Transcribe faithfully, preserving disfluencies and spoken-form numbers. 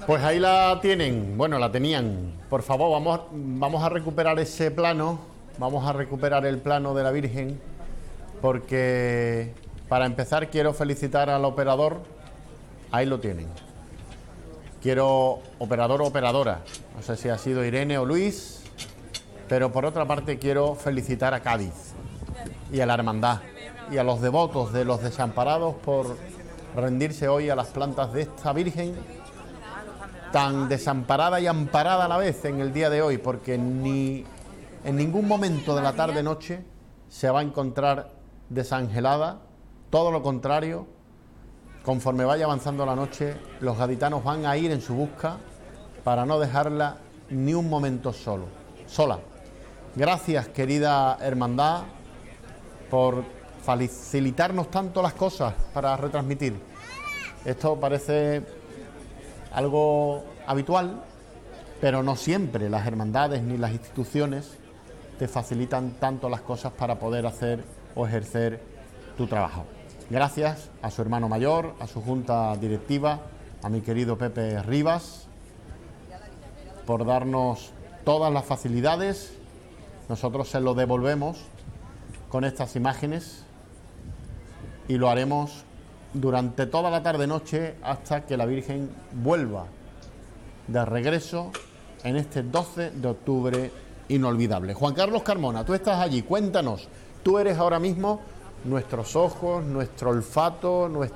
Pues ahí la tienen, bueno, la tenían. Por favor, vamos, vamos a recuperar ese plano, vamos a recuperar el plano de la Virgen, porque para empezar quiero felicitar al operador. Ahí lo tienen. Quiero operador o operadora, no sé si ha sido Irene o Luis, pero por otra parte quiero felicitar a Cádiz y a la hermandad y a los devotos de los desamparados por rendirse hoy a las plantas de esta Virgen tan desamparada y amparada a la vez en el día de hoy, porque ni en ningún momento de la tarde-noche se va a encontrar desangelada, todo lo contrario. Conforme vaya avanzando la noche, los gaditanos van a ir en su busca para no dejarla ni un momento solo, sola. Gracias, querida hermandad, por facilitarnos tanto las cosas para retransmitir. Esto parece algo habitual, pero no siempre las hermandades ni las instituciones te facilitan tanto las cosas para poder hacer o ejercer tu trabajo. Gracias a su hermano mayor, a su junta directiva, a mi querido Pepe Rivas, por darnos todas las facilidades. Nosotros se lo devolvemos con estas imágenes y lo haremos durante toda la tarde-noche hasta que la Virgen vuelva de regreso en este doce de octubre inolvidable. Juan Carlos Carmona, tú estás allí, cuéntanos, tú eres ahora mismo nuestros ojos, nuestro olfato, nuestra